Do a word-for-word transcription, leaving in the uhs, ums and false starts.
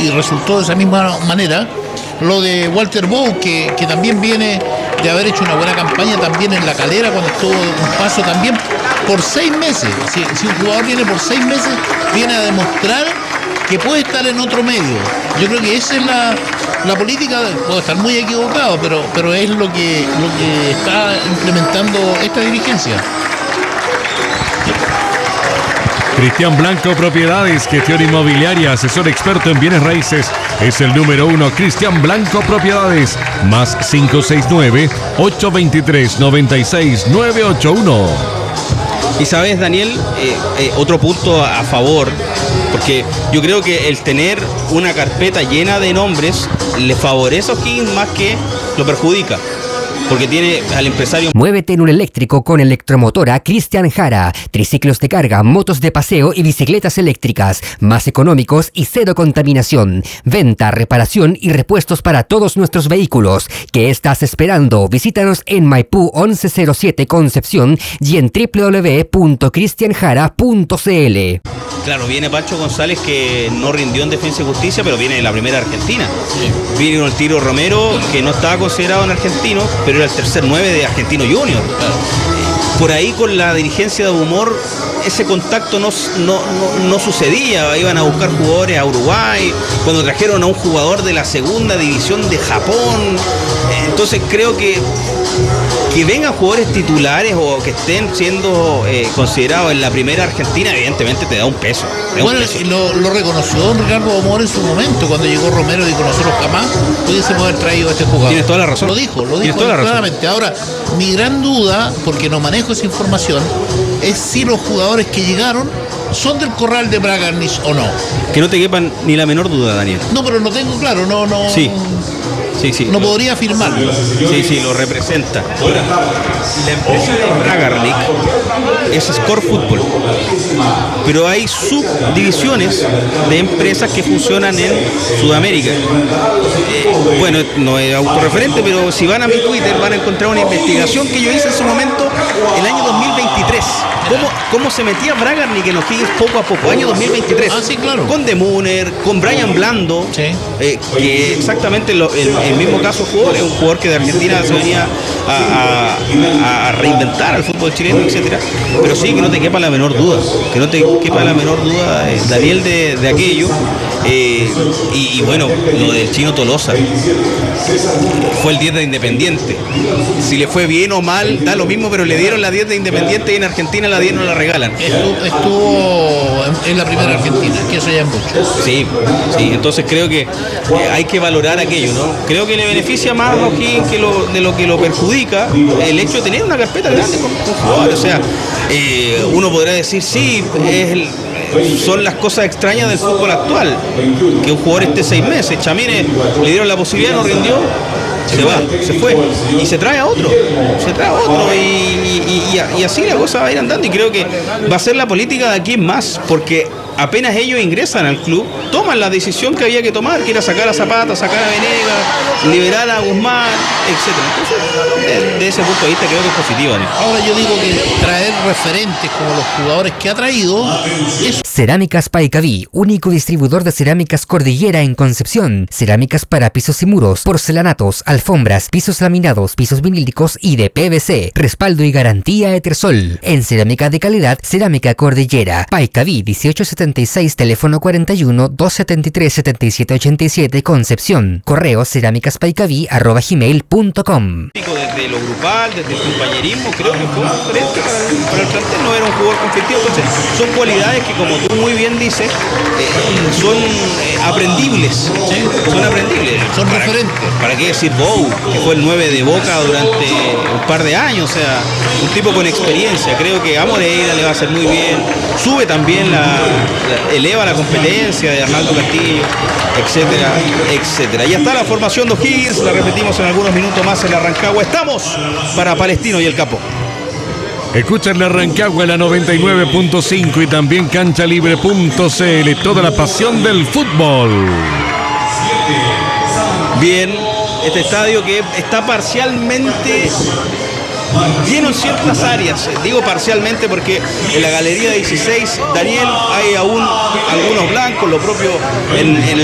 y resultó de esa misma manera. Lo de Walter Bow, que, que también viene de haber hecho una buena campaña también en La Calera, cuando estuvo un paso también por seis meses. Si, si un jugador viene por seis meses, viene a demostrar que puede estar en otro medio. Yo creo que esa es la, la política, puedo estar muy equivocado, pero, pero es lo que, lo que está implementando esta dirigencia. Cristian Blanco Propiedades, gestión inmobiliaria, asesor experto en bienes raíces, es el número uno. Cristian Blanco Propiedades, más cinco seis nueve, ocho dos tres, nueve seis nueve ocho uno. Y sabes, Daniel, eh, eh, otro punto a, a favor, porque yo creo que el tener una carpeta llena de nombres le favorece a O'Higgins más que lo perjudica. Porque tiene al empresario. Muévete en un eléctrico con Electromotora Cristian Jara. Triciclos de carga, motos de paseo y bicicletas eléctricas. Más económicos y cero contaminación. Venta, reparación y repuestos para todos nuestros vehículos. ¿Qué estás esperando? Visítanos en Maipú once cero siete Concepción y en doble u doble u doble u punto cristian jara punto c l. Claro, viene Pancho González, que no rindió en Defensa y Justicia, pero viene de la primera Argentina. Sí. Viene con el Tiro Romero, que no estaba considerado en argentino, pero era el tercer nueve de Argentino Junior. Claro. Por ahí con la dirigencia de Humor, ese contacto no, no, no, no sucedía. Iban a buscar jugadores a Uruguay, cuando trajeron a un jugador de la segunda división de Japón. Entonces creo que que vengan jugadores titulares o que estén siendo eh, considerados en la primera Argentina, evidentemente te da un peso. Da bueno, un peso. Lo, lo reconoció don Ricardo Humor en su momento, cuando llegó Romero, dijo: nosotros jamás pudiésemos haber traído a este jugador. Tienes toda la razón. Lo dijo, lo Tienes dijo toda la claramente. razón. Ahora, mi gran duda, porque no manejo esa información, es si los jugadores que llegaron son del Corral de Bragarnis o no. Que no te quepan ni la menor duda, Daniel. No, pero no tengo claro, no, no. Sí. Sí, sí. No podría afirmarlo. Sí, sí, lo representa. Ahora, la empresa de Bragarnik es Score Fútbol, pero hay subdivisiones de empresas que funcionan en Sudamérica. Eh, bueno, no es autorreferente, pero si van a mi Twitter van a encontrar una investigación que yo hice en su momento, el año dos mil veintitrés. ¿Cómo, cómo se metía Bragarnik en O'Higgins poco a poco? Año dos mil veintitrés. Ah, sí, claro. Con De Mooner, con Brian Blando, sí. eh, que exactamente lo, el, el mismo caso jugó, es un jugador que de Argentina se venía a, a, a reinventar al fútbol chileno, etcétera. Pero sí, que no te quepa la menor duda, que no te quepa la menor duda, eh, Daniel, de, de aquello. Eh, y, y bueno, lo del Chino Tolosa, fue el diez de Independiente. Si le fue bien o mal, da lo mismo, pero le dieron la diez de Independiente y en Argentina la diez no la regalan. Estuvo, estuvo en la primera Argentina, que eso ya es mucho. Sí, sí, entonces creo que eh, hay que valorar aquello, ¿no? Creo que le beneficia más a O'Higgins que lo, de lo que lo perjudica el hecho de tener una carpeta grande con, con jugadores. O sea, eh, uno podrá decir, sí, es el, son las cosas extrañas del fútbol actual, que un jugador esté seis meses. Chamine le dieron la posibilidad, no rindió, se va, se fue y se trae a otro, se trae a otro y, y, y, y así la cosa va a ir andando, y creo que va a ser la política de aquí en más, porque apenas ellos ingresan al club, toman la decisión que había que tomar, que era sacar a Zapata, sacar a Venegas, liberar a Guzmán, etcétera. Entonces, de, de ese punto de vista creo que es positivo, ¿no? Ahora yo digo que traer referentes como los jugadores que ha traído es... Cerámicas Paicaví, único distribuidor de cerámicas Cordillera en Concepción. Cerámicas para pisos y muros, porcelanatos, alfombras, pisos laminados, pisos vinílicos y de P V C. Respaldo y garantía Etersol. En cerámica de calidad, Cerámica Cordillera. Paicaví dieciocho setenta y seis, teléfono cuarenta y uno, doscientos setenta y tres, setenta y siete ochenta y siete, Concepción. Correo cerámicaspaicaví arroba gmail punto com. Desde lo grupal, desde el compañerismo, creo que fue un referente para el, para el plantel, no era un jugador conflictivo. Entonces son cualidades que, como tú muy bien dices, eh, son eh, aprendibles, ¿sí? Son aprendibles, son ¿Para, referentes. ¿Para qué decir Bow, que fue el nueve de Boca durante un par de años? O sea, un tipo con experiencia. Creo que a Moreira le va a hacer muy bien, sube también la, la eleva la competencia de Arnaldo Castillo, etcétera, etcétera. Ya está la formación de O'Higgins, la repetimos en algunos minutos más en la Rancagua. Estamos para Palestino y el Capo. Escuchan la Rancagua, la noventa y nueve punto cinco y también cancha libre punto c l, toda la pasión del fútbol. Bien, este estadio que está parcialmente lleno en ciertas áreas, digo parcialmente porque en la galería dieciséis, Daniel, hay aún algunos blancos, lo propio en, en el